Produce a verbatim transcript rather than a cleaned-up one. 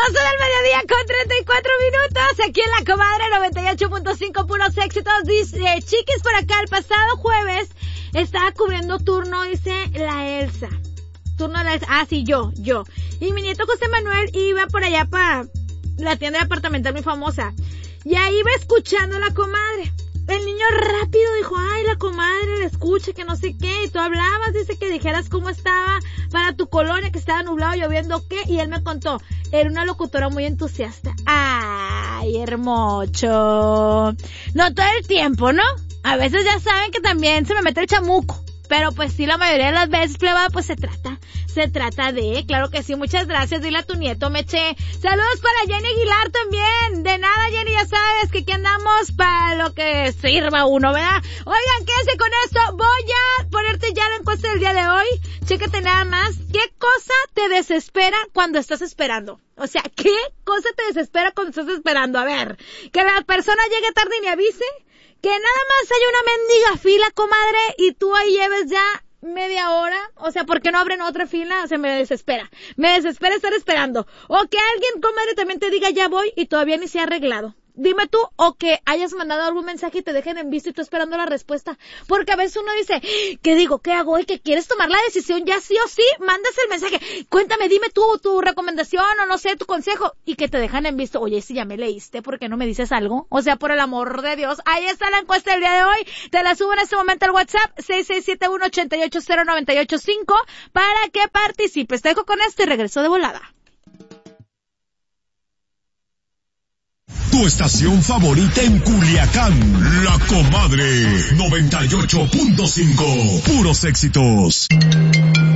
doce del mediodía con treinta y cuatro minutos, aquí en La Comadre noventa y ocho punto cinco, puros éxitos. Dice, chiquis, por acá, el pasado jueves estaba cubriendo turno, dice la Elsa. Turno de la Elsa, ah, sí, yo, yo. Y mi nieto José Manuel iba por allá para la tienda departamental muy famosa. Y ahí iba escuchando La Comadre. El niño rápido dijo, ay, La Comadre, la escucha, que no sé qué. Y tú hablabas, dice que dijeras cómo estaba para tu colonia, que estaba nublado, lloviendo, qué. Y él me contó, era una locutora muy entusiasta. Ay, hermoso. No todo el tiempo, ¿no? A veces ya saben que también se me mete el chamuco. Pero pues sí, la mayoría de las veces, plebada, pues se trata, se trata de, claro que sí, muchas gracias, dile a tu nieto, Meche. Saludos para Jenny Aguilar también, de nada, Jenny, ya sabes que aquí andamos para lo que sirva uno, ¿verdad? Oigan, quédense con esto, voy a ponerte ya la encuesta del día de hoy, chécate nada más, ¿qué cosa te desespera cuando estás esperando? O sea, ¿qué cosa te desespera cuando estás esperando? A ver, que la persona llegue tarde y me avise. Que nada más haya una mendiga fila, comadre, y tú ahí lleves ya media hora. O sea, ¿por qué no abren otra fila? O sea, me desespera. Me desespera estar esperando. O que alguien, comadre, también te diga, ya voy, y todavía ni se ha arreglado. Dime tú, o que hayas mandado algún mensaje y te dejen en visto y tú esperando la respuesta. Porque a veces uno dice, ¿qué digo? ¿Qué hago? Y que quieres tomar la decisión ya sí o sí, mandas el mensaje. Cuéntame, dime tú tu recomendación o no sé, tu consejo. Y que te dejan en visto. Oye, si ya me leíste, ¿por qué no me dices algo? O sea, por el amor de Dios. Ahí está la encuesta del día de hoy. Te la subo en este momento al WhatsApp seis seis siete uno, ocho ocho cero, nueve ocho cinco para que participes. Te dejo con esto y regreso de volada. Tu estación favorita en Culiacán, La Comadre noventa y ocho punto cinco, puros éxitos.